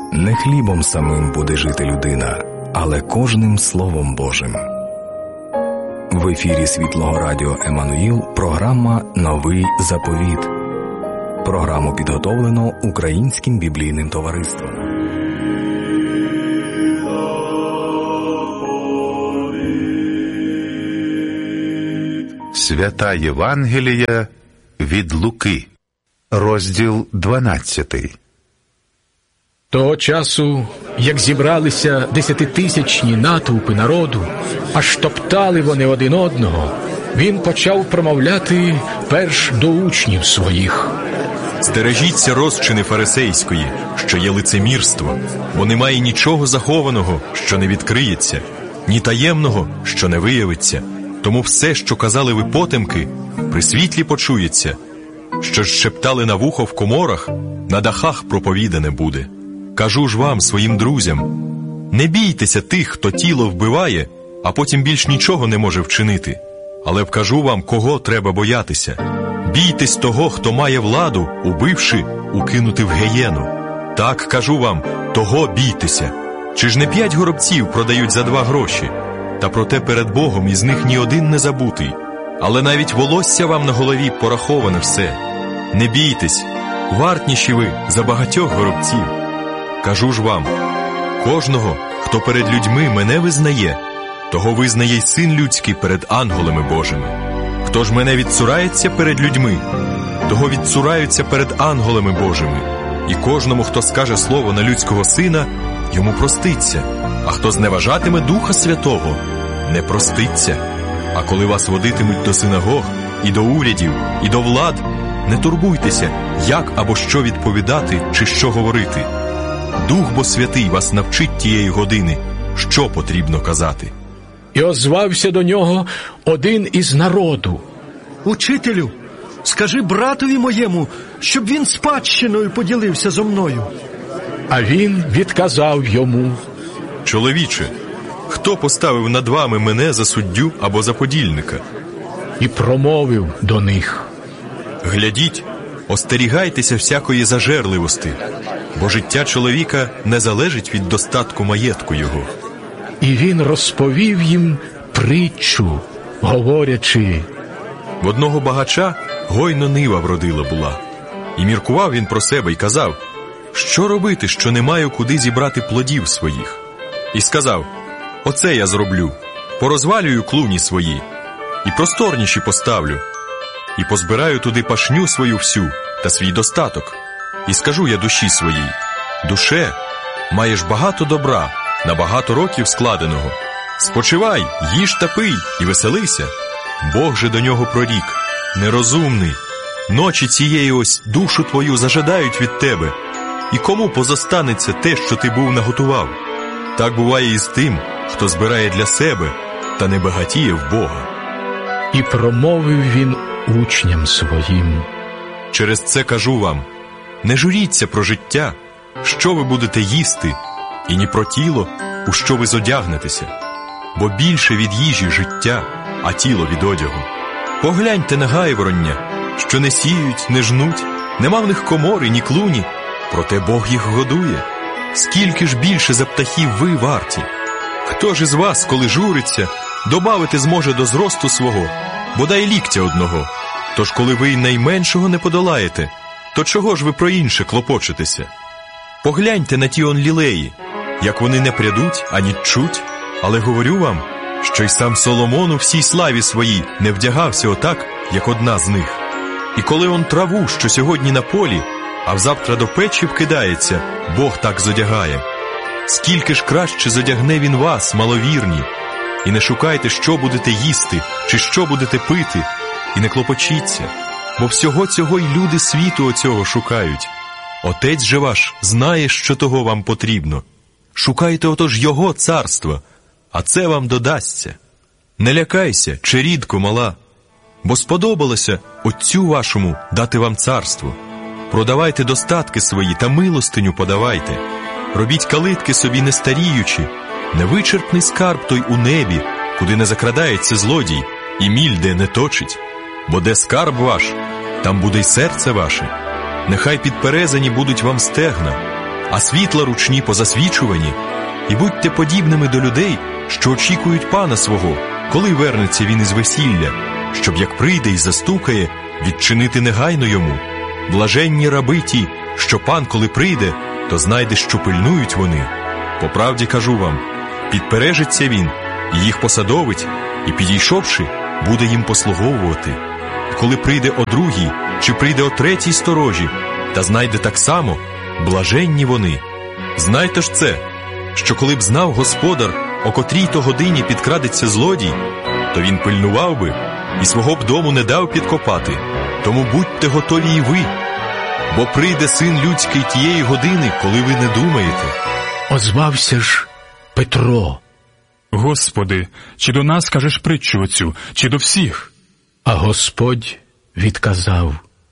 Не хлібом самим буде жити людина, але кожним Словом Божим. В ефірі Світлого Радіо Еммануїл програма «Новий заповіт». Програму підготовлено Українським біблійним товариством. Свята Євангелія від Луки, розділ 12. Того часу, як зібралися 10-тисячні натовпи народу, аж топтали вони один одного, він почав промовляти перш до учнів своїх. «Стережіться розчини фарисейської, що є лицемірство, бо немає нічого захованого, що не відкриється, ні таємного, що не виявиться. Тому все, що казали ви потемки, при світлі почується, що ж шептали на вухо в коморах, на дахах проповідане буде. Кажу ж вам, своїм друзям, не бійтеся тих, хто тіло вбиває, а потім більш нічого не може вчинити. Але вкажу вам, кого треба боятися. Бійтесь того, хто має владу, убивши, укинути в гієну. Так, кажу вам, того бійтеся. Чи ж не 5 горобців продають за 2 гроші? Та проте перед Богом із них ні один не забутий. Але навіть волосся вам на голові пораховане все. Не бійтесь, вартніші ви за багатьох горобців. Кажу ж вам, кожного, хто перед людьми мене визнає, того визнає й Син Людський перед ангелами Божими. Хто ж мене відцурається перед людьми, того відцураються перед ангелами Божими. І кожному, хто скаже слово на людського сина, йому проститься, а хто зневажатиме Духа Святого, не проститься. А коли вас водитимуть до синагог, і до урядів, і до влад, не турбуйтеся, як або що відповідати, чи що говорити. Дух бо Святий вас навчить тієї години, що потрібно казати». І озвався до нього один із народу. «Учителю, скажи братові моєму, щоб він спадщиною поділився зо мною». А він відказав йому: «Чоловіче, хто поставив над вами мене за суддю або за подільника?» І промовив до них: «Глядіть, остерігайтеся всякої зажерливості, бо життя чоловіка не залежить від достатку маєтку його». І він розповів їм притчу, говорячи: В одного багача гойно нива вродила була. І міркував він про себе і казав: що робити, що не маю куди зібрати плодів своїх? І сказав: оце я зроблю, порозвалюю клуні свої, і просторніші поставлю, і позбираю туди пашню свою всю та свій достаток. І скажу я душі своїй: душе, маєш багато добра, на багато років складеного. Спочивай, їж та пий і веселися. Бог же до нього прорік: нерозумний, ночі цієї ось душу твою зажадають від тебе, і кому позостанеться те, що ти був наготував? Так буває і з тим, хто збирає для себе, та не багатіє в Бога». І промовив він учням своїм: через це кажу вам, не журіться про життя, що ви будете їсти, і ні про тіло, у що ви зодягнетеся, бо більше від їжі життя, а тіло від одягу. Погляньте на гайвороння, що не сіють, не жнуть, нема в них комори, ні клуні, проте Бог їх годує. Скільки ж більше за птахів ви варті? Хто ж із вас, коли журиться, добавити зможе до зросту свого, бодай ліктя одного? Тож коли ви й найменшого не подолаєте, то чого ж ви про інше клопочетеся? Погляньте на ті он лілеї, як вони не прядуть, ані чуть, але говорю вам, що й сам Соломон у всій славі своїй не вдягався отак, як одна з них. І коли он траву, що сьогодні на полі, а взавтра до печі вкидається, Бог так зодягає. Скільки ж краще зодягне він вас, маловірні, і не шукайте, що будете їсти, чи що будете пити, і не клопочіться, бо всього цього й люди світу оцього шукають. Отець же ваш знає, що того вам потрібно. Шукайте отож Його царства, а це вам додасться. Не лякайся, черідко мала, бо сподобалося Отцю вашому дати вам царство. Продавайте достатки свої та милостиню подавайте. Робіть калитки собі не старіючи, невичерпний скарб той у небі, куди не закрадається злодій, і міль де не точить. Бо де скарб ваш, там буде й серце ваше. Нехай підперезані будуть вам стегна, а світла ручні позасвічувані. І будьте подібними до людей, що очікують пана свого, коли вернеться він із весілля, щоб як прийде і застукає, відчинити негайно йому. Блаженні раби ті, що пан, коли прийде, то знайде, що пильнують вони. По правді кажу вам, підпережиться він, і їх посадовить, і, підійшовши, буде їм послуговувати. І коли прийде о другій, чи прийде о третій сторожі, та знайде так само, блаженні вони. Знайте ж це, що коли б знав господар, о котрій то годині підкрадеться злодій, то він пильнував би і свого б дому не дав підкопати. Тому будьте готові і ви, бо прийде Син людський тієї години, коли ви не думаєте. Озвався ж Петро. Господи, чи до нас кажеш притчу оцю, чи до всіх? А Господь відказав: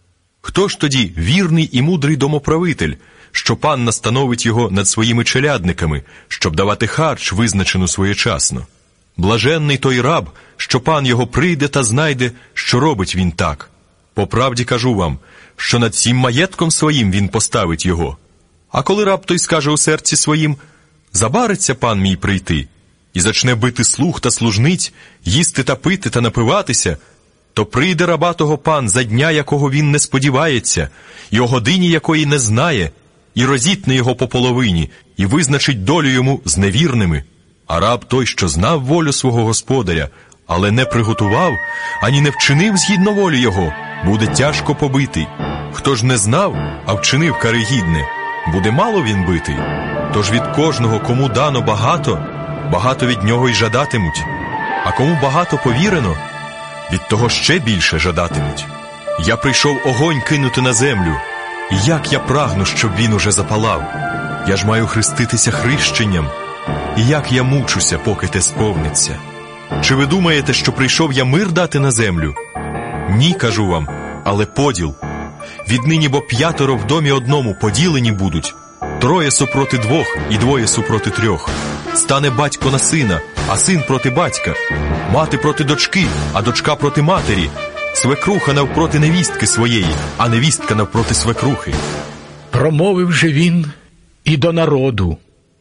Хто ж тоді вірний і мудрий домоправитель, що пан настановить його над своїми челядниками, щоб давати харч, визначену своєчасно? Блаженний той раб, що пан його прийде та знайде, що робить він так. По правді кажу вам, що над всім маєтком своїм він поставить його. А коли раб той скаже у серці своїм: забариться пан мій прийти, і зачне бити слуг та служниць, їсти та пити та напиватися, то прийде раба того пан за дня, якого він не сподівається, і о годині, якої не знає, і розітне його по половині, і визначить долю йому з невірними. А раб той, що знав волю свого господаря, але не приготував, ані не вчинив згідно волі його, буде тяжко побитий. Хто ж не знав, а вчинив каригідне, буде мало він битий. Тож від кожного, кому дано багато, багато від нього й жадатимуть. А кому багато повірено, від того ще більше жадатимуть. Я прийшов огонь кинути на землю, і як я прагну, щоб він уже запалав. Я ж маю хреститися хрещенням, і як я мучуся, поки те сповниться. Чи ви думаєте, що прийшов я мир дати на землю? Ні, кажу вам, але поділ. Віднині бо 5 в домі одному поділені будуть, 3 супроти 2 і 2 супроти 3. Стане батько на сина, а син проти батька, мати проти дочки, а дочка проти матері, свекруха навпроти невістки своєї, а невістка навпроти свекрухи. Промовив же він і до народу.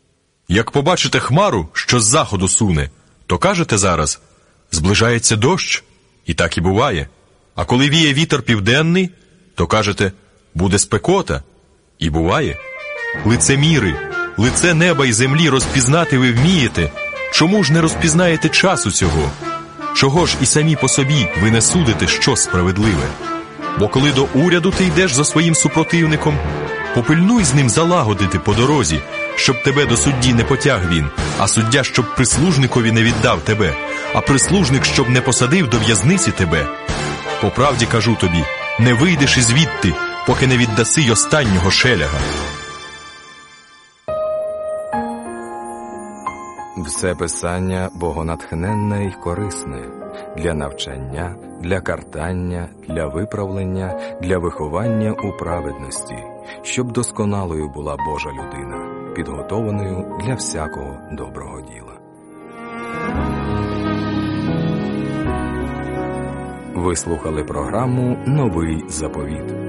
Як побачите хмару, що з заходу суне, то кажете зараз: зближається дощ, і так і буває. А коли віє вітер південний, то кажете: буде спекота, і буває. Лицеміри, лице неба і землі розпізнати ви вмієте, чому ж не розпізнаєте часу цього? Чого ж і самі по собі ви не судите, що справедливе? Бо коли до уряду ти йдеш за своїм супротивником, попильнуй з ним залагодити по дорозі, щоб тебе до судді не потяг він, а суддя, щоб прислужникові не віддав тебе, а прислужник, щоб не посадив до в'язниці тебе. По правді кажу тобі, не вийдеш ізвідти, поки не віддаси й останнього шеляга. Все писання богонатхненне й корисне для навчання, для картання, для виправлення, для виховання у праведності, щоб досконалою була Божа людина, підготованою для всякого доброго діла. Ви слухали програму «Новий заповіт».